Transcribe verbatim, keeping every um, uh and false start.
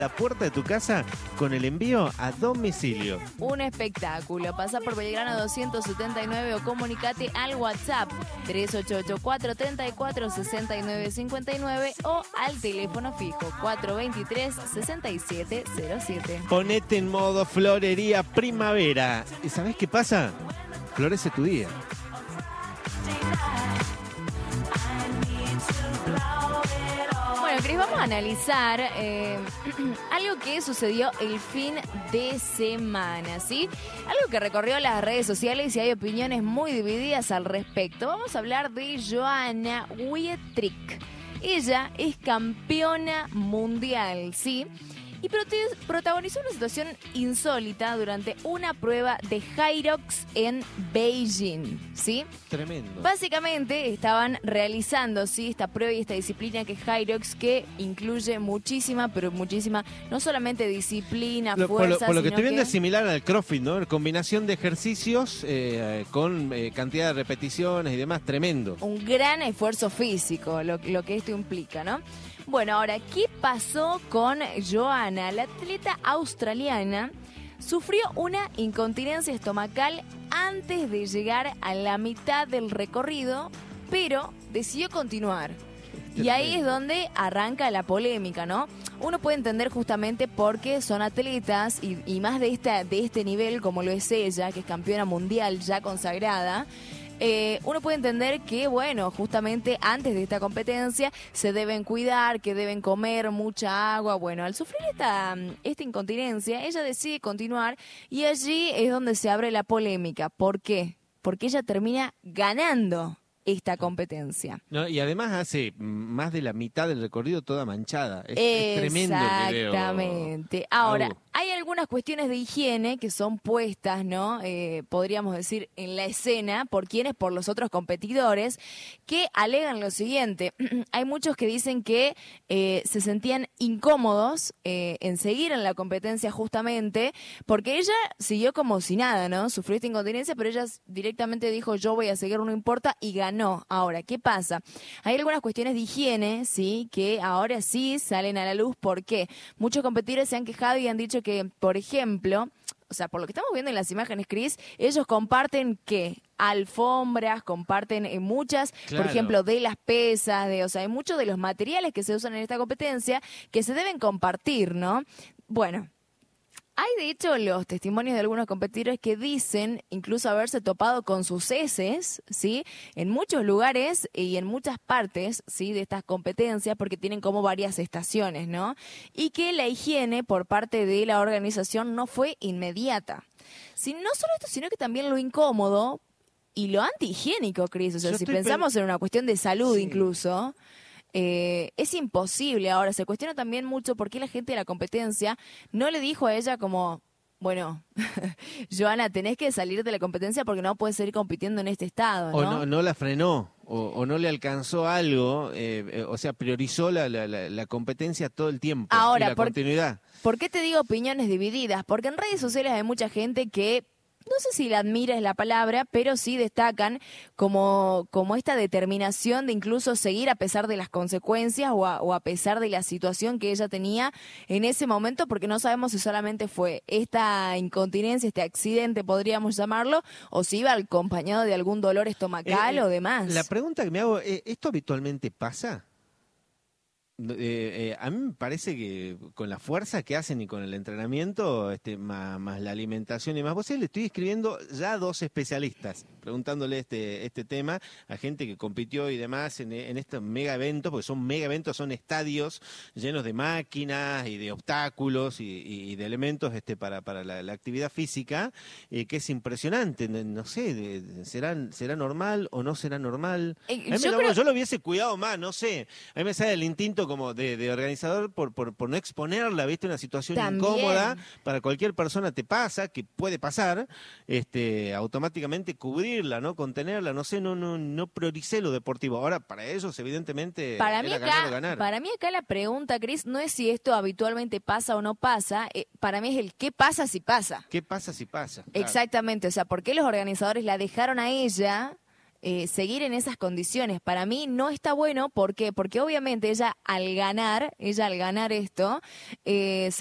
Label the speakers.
Speaker 1: la puerta de tu casa con el envío a domicilio.
Speaker 2: Un espectáculo. Pasá por Belgrano doscientos setenta y nueve o comunicate al WhatsApp tres ocho ocho cuatro tres cuatro seis nueve cinco nueve o al teléfono fijo cuatro dos tres seis siete cero siete.
Speaker 1: Ponete en modo florería primavera. ¿Y sabés qué pasa? Florece tu día.
Speaker 2: Bueno, Cris, vamos a analizar eh, algo que sucedió el fin de semana, ¿sí? Algo que recorrió las redes sociales y hay opiniones muy divididas al respecto. Vamos a hablar de Johanna Wietrich. Ella es campeona mundial, ¿sí? Y prote- protagonizó una situación insólita durante una prueba de Hyrox en Beijing, ¿sí?
Speaker 1: Tremendo.
Speaker 2: Básicamente estaban realizando, ¿sí?, esta prueba y esta disciplina que es Hyrox, que incluye muchísima, pero muchísima, no solamente disciplina,
Speaker 1: Lo-
Speaker 2: fuerza,
Speaker 1: por, lo, por lo que
Speaker 2: sino
Speaker 1: estoy viendo
Speaker 2: que
Speaker 1: es similar al CrossFit, ¿no? Combinación de ejercicios eh, con eh, cantidad de repeticiones y demás, tremendo.
Speaker 2: un gran esfuerzo físico, lo, lo que esto implica, ¿no? Bueno, ahora, ¿qué pasó con Johanna? La atleta australiana sufrió una incontinencia estomacal antes de llegar a la mitad del recorrido, pero decidió continuar. Y ahí es donde arranca la polémica, ¿no? Uno puede entender justamente porque son atletas y, y más de, esta, de este nivel, como lo es ella, que es campeona mundial ya consagrada. Eh, uno puede entender que, bueno, justamente antes de esta competencia se deben cuidar, que deben comer mucha agua. Bueno, al sufrir esta, esta incontinencia, ella decide continuar y allí es donde se abre la polémica. ¿Por qué? Porque ella termina ganando esta competencia.
Speaker 1: No, y además hace más de la mitad del recorrido toda manchada. Es, es tremendo el video.
Speaker 2: Exactamente. Ahora,
Speaker 1: Algo.
Speaker 2: hay algunas cuestiones de higiene que son puestas, ¿no? Eh, podríamos decir, en la escena, por quienes, por los otros competidores, que alegan lo siguiente. Hay muchos que dicen que eh, se sentían incómodos eh, en seguir en la competencia justamente, porque ella siguió como si nada, ¿no? Sufrió esta incontinencia, pero ella directamente dijo, yo voy a seguir, no importa, y ganó. Ahora, ¿qué pasa? Hay algunas cuestiones de higiene, ¿sí?, que ahora sí salen a la luz. ¿Por qué? Muchos competidores se han quejado y han dicho que, por ejemplo, o sea, por lo que estamos viendo en las imágenes, Cris, ellos comparten, ¿qué? Alfombras, comparten eh, muchas,
Speaker 1: Claro.
Speaker 2: por ejemplo, de las pesas, de, o sea, hay muchos de los materiales que se usan en esta competencia que se deben compartir, ¿no? Bueno, hay de hecho los testimonios de algunos competidores que dicen incluso haberse topado con sus heces, ¿sí?, en muchos lugares y en muchas partes, ¿sí?, de estas competencias, porque tienen como varias estaciones, ¿no? Y que la higiene por parte de la organización no fue inmediata. Si, no solo esto, sino que también lo incómodo y lo antihigiénico, Cris. O sea,
Speaker 1: Yo
Speaker 2: si
Speaker 1: estoy
Speaker 2: pensamos en una cuestión de salud
Speaker 1: Sí.
Speaker 2: incluso... Eh, es imposible. Ahora, se cuestiona también mucho por qué la gente de la competencia no le dijo a ella como, bueno, Johanna, tenés que salir de la competencia porque no puedes seguir compitiendo en este estado, ¿no?
Speaker 1: O no, no la frenó, o, o no le alcanzó algo, eh, eh, o sea, priorizó la, la, la, la competencia todo el tiempo.
Speaker 2: Ahora,
Speaker 1: y la
Speaker 2: por-
Speaker 1: continuidad.
Speaker 2: ¿Por qué te digo opiniones divididas? Porque en redes sociales hay mucha gente que, no sé si la admira es la palabra, pero sí destacan como, como esta determinación de incluso seguir a pesar de las consecuencias o a, o a pesar de la situación que ella tenía en ese momento, porque no sabemos si solamente fue esta incontinencia, este accidente, podríamos llamarlo, o si iba acompañado de algún dolor estomacal
Speaker 1: Eh, eh,
Speaker 2: o demás.
Speaker 1: La pregunta que me hago, eh, ¿esto habitualmente pasa? Eh, eh, a mí me parece que con la fuerza que hacen y con el entrenamiento, este, más, más la alimentación y más, vos le estoy escribiendo ya a dos especialistas, preguntándole este, este tema a gente que compitió y demás en, en estos mega eventos, porque son mega eventos, son estadios llenos de máquinas y de obstáculos y, y- y de elementos este, para, para la, la actividad física, eh, que es impresionante. No, no sé, de- de- ¿será, ¿será normal o no será normal?
Speaker 2: Eh,
Speaker 1: A mí me
Speaker 2: yo
Speaker 1: da-
Speaker 2: creo-
Speaker 1: yo lo hubiese cuidado más, no sé. A mí me sale el instinto como de, de organizador por, por, por no exponerla, ¿viste? Una situación
Speaker 2: También.
Speaker 1: incómoda para cualquier persona te pasa, que puede pasar, este, automáticamente cubrirla, ¿no? Contenerla, no sé, no, no, no prioricé lo deportivo. Ahora, para ellos, evidentemente,
Speaker 2: Para mí,
Speaker 1: era ganar o
Speaker 2: acá,
Speaker 1: ganar.
Speaker 2: para mí acá la pregunta, Cris, no es si esto habitualmente pasa o no pasa, eh, para mí es el qué pasa si pasa.
Speaker 1: ¿Qué pasa si pasa? Claro.
Speaker 2: Exactamente, o sea, ¿por qué los organizadores la dejaron a ella eh, seguir en esas condiciones. Para mí no está bueno, ¿por qué? Porque obviamente ella al ganar, ella al ganar esto, eh,